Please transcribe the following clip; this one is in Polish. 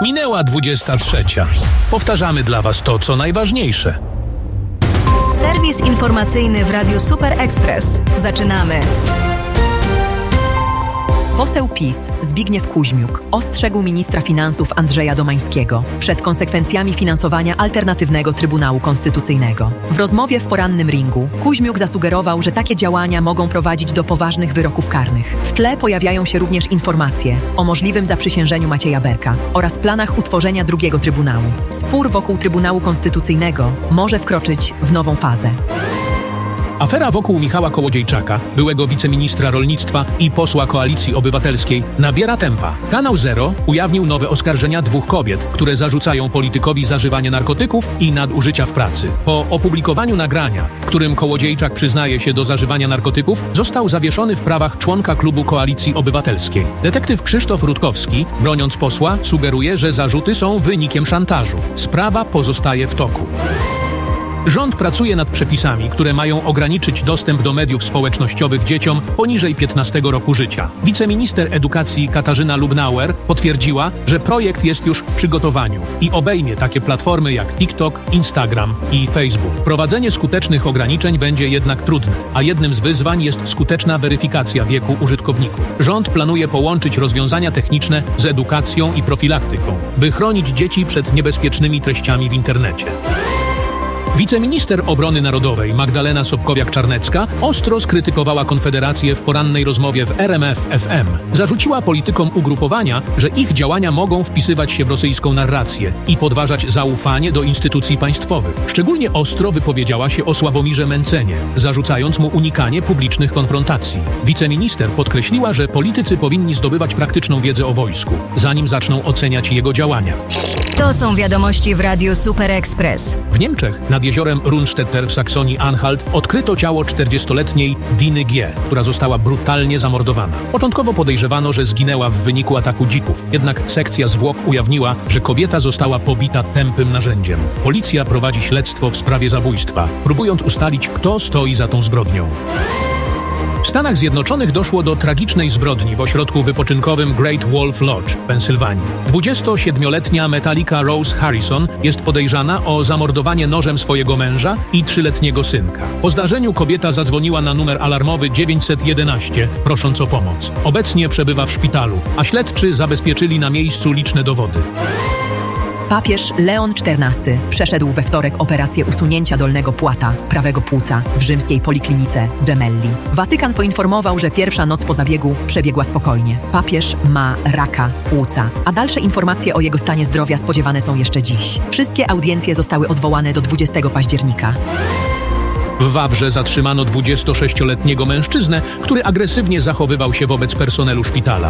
Minęła 23. Powtarzamy dla Was to, co najważniejsze. Serwis informacyjny w Radiu Super Express. Zaczynamy. Poseł PiS Zbigniew Kuźmiuk ostrzegł ministra finansów Andrzeja Domańskiego przed konsekwencjami finansowania alternatywnego Trybunału Konstytucyjnego. W rozmowie w porannym ringu Kuźmiuk zasugerował, że takie działania mogą prowadzić do poważnych wyroków karnych. W tle pojawiają się również informacje o możliwym zaprzysiężeniu Macieja Berka oraz planach utworzenia drugiego Trybunału. Spór wokół Trybunału Konstytucyjnego może wkroczyć w nową fazę. Afera wokół Michała Kołodziejczaka, byłego wiceministra rolnictwa i posła Koalicji Obywatelskiej, nabiera tempa. Kanał Zero ujawnił nowe oskarżenia 2 kobiet, które zarzucają politykowi zażywanie narkotyków i nadużycia w pracy. Po opublikowaniu nagrania, w którym Kołodziejczak przyznaje się do zażywania narkotyków, został zawieszony w prawach członka klubu Koalicji Obywatelskiej. Detektyw Krzysztof Rutkowski, broniąc posła, sugeruje, że zarzuty są wynikiem szantażu. Sprawa pozostaje w toku. Rząd pracuje nad przepisami, które mają ograniczyć dostęp do mediów społecznościowych dzieciom poniżej 15 roku życia. Wiceminister edukacji Katarzyna Lubnauer potwierdziła, że projekt jest już w przygotowaniu i obejmie takie platformy jak TikTok, Instagram i Facebook. Wprowadzenie skutecznych ograniczeń będzie jednak trudne, a jednym z wyzwań jest skuteczna weryfikacja wieku użytkowników. Rząd planuje połączyć rozwiązania techniczne z edukacją i profilaktyką, by chronić dzieci przed niebezpiecznymi treściami w internecie. Wiceminister Obrony Narodowej Magdalena Sobkowiak-Czarnecka ostro skrytykowała Konfederację w porannej rozmowie w RMF FM. Zarzuciła politykom ugrupowania, że ich działania mogą wpisywać się w rosyjską narrację i podważać zaufanie do instytucji państwowych. Szczególnie ostro wypowiedziała się o Sławomirze Mencenie, zarzucając mu unikanie publicznych konfrontacji. Wiceminister podkreśliła, że politycy powinni zdobywać praktyczną wiedzę o wojsku, zanim zaczną oceniać jego działania. To są wiadomości w Radiu Super Express. W Niemczech nad jeziorem Rundstetter w Saksonii-Anhalt odkryto ciało 40-letniej Diny G., która została brutalnie zamordowana. Początkowo podejrzewano, że zginęła w wyniku ataku dzików, jednak sekcja zwłok ujawniła, że kobieta została pobita tępym narzędziem. Policja prowadzi śledztwo w sprawie zabójstwa, próbując ustalić, kto stoi za tą zbrodnią. W Stanach Zjednoczonych doszło do tragicznej zbrodni w ośrodku wypoczynkowym Great Wolf Lodge w Pensylwanii. 27-letnia Metallica Rose Harrison jest podejrzana o zamordowanie nożem swojego męża i 3-letniego synka. Po zdarzeniu kobieta zadzwoniła na numer alarmowy 911, prosząc o pomoc. Obecnie przebywa w szpitalu, a śledczy zabezpieczyli na miejscu liczne dowody. Papież Leon XIV przeszedł we wtorek operację usunięcia dolnego płata, prawego płuca, w rzymskiej poliklinice Gemelli. Watykan poinformował, że pierwsza noc po zabiegu przebiegła spokojnie. Papież ma raka płuca, a dalsze informacje o jego stanie zdrowia spodziewane są jeszcze dziś. Wszystkie audiencje zostały odwołane do 20 października. W Wawrze zatrzymano 26-letniego mężczyznę, który agresywnie zachowywał się wobec personelu szpitala.